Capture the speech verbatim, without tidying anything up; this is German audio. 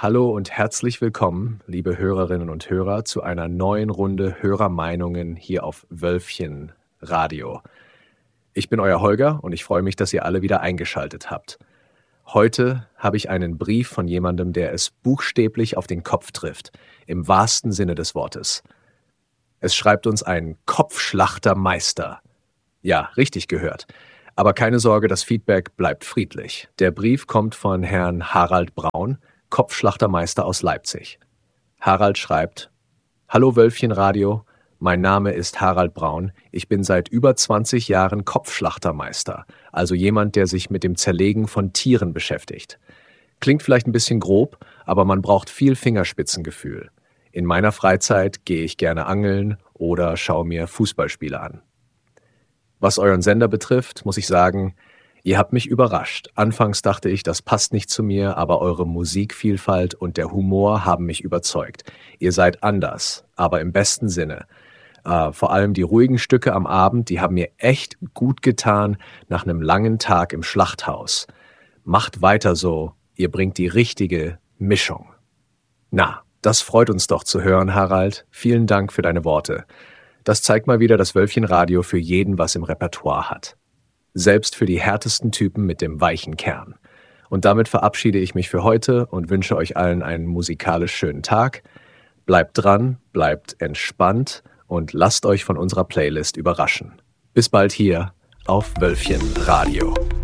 Hallo und herzlich willkommen, liebe Hörerinnen und Hörer, zu einer neuen Runde Hörermeinungen hier auf Wölfchen Radio. Ich bin euer Holger und ich freue mich, dass ihr alle wieder eingeschaltet habt. Heute habe ich einen Brief von jemandem, der es buchstäblich auf den Kopf trifft, im wahrsten Sinne des Wortes. Es schreibt uns ein Kopfschlachtermeister. Ja, richtig gehört. Aber keine Sorge, das Feedback bleibt friedlich. Der Brief kommt von Herrn Harald Braun, Kopfschlachtermeister aus Leipzig. Harald schreibt: Hallo Wölfchen Radio, mein Name ist Harald Braun. Ich bin seit über zwanzig Jahren Kopfschlachtermeister, also jemand, der sich mit dem Zerlegen von Tieren beschäftigt. Klingt vielleicht ein bisschen grob, aber man braucht viel Fingerspitzengefühl. In meiner Freizeit gehe ich gerne angeln oder schaue mir Fußballspiele an. Was euren Sender betrifft, muss ich sagen, ihr habt mich überrascht. Anfangs dachte ich, das passt nicht zu mir, aber eure Musikvielfalt und der Humor haben mich überzeugt. Ihr seid anders, aber im besten Sinne. Äh, vor allem die ruhigen Stücke am Abend, die haben mir echt gut getan nach einem langen Tag im Schlachthaus. Macht weiter so, ihr bringt die richtige Mischung. Na, das freut uns doch zu hören, Harald. Vielen Dank für deine Worte. Das zeigt mal wieder, dass Wölfchen Radio für jeden was im Repertoire hat. Selbst für die härtesten Typen mit dem weichen Kern. Und damit verabschiede ich mich für heute und wünsche euch allen einen musikalisch schönen Tag. Bleibt dran, bleibt entspannt und lasst euch von unserer Playlist überraschen. Bis bald hier auf Wölfchen Radio.